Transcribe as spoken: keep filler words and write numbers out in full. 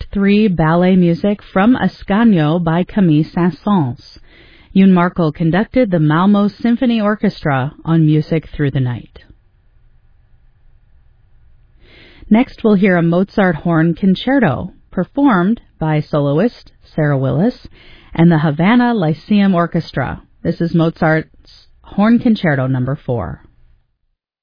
three ballet music from Ascanio by Camille Saint-Saëns. Youn Marco conducted the Malmo Symphony Orchestra on Music Through the Night. Next we'll hear a Mozart Horn Concerto, performed by soloist Sarah Willis and the Havana Lyceum Orchestra. This is Mozart's Horn Concerto number four.